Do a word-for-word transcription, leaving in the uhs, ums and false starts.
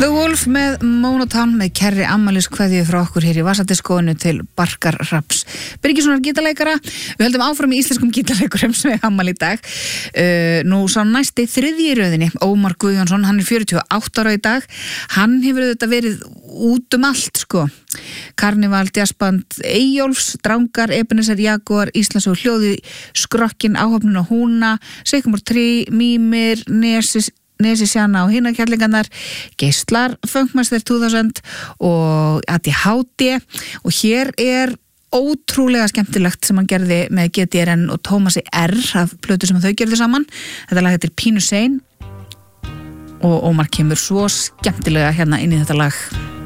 The Wolf með Monotone með kærri afmæliskveðju frá okkur hér í Vasadiskóinu til Barkar Hrafns Birgissonar gítarleikara. Við höldum áfram í íslenskum gítarleikurum sem er afmæli í dag. Uh, nú sá næsti þriðji í röðinni, Ómar Guðjónsson, hann er fjörutíu og átta ára í dag. Hann hefur auðvitað verið út um allt, sko. Karnival, jazzband Eyjólfs, Drangar, Ebenezer, Jaguar, Íslandsögur hljóði, Skrokkin, Áhöfnin og Húna, Sykumor Trý, Mímir, Nesis Nesi Sjana og hina kærlingarnar, Geislar, Funkmaster tvö þúsund og A D H D og hér er ótrúlega skemmtilegt sem hann gerði með G D R N og Tómasi R af plötu sem þau gerðu saman. Þetta lag heitir Pínu Sein og Ómar kemur svo skemmtilega hérna inn í þetta lag.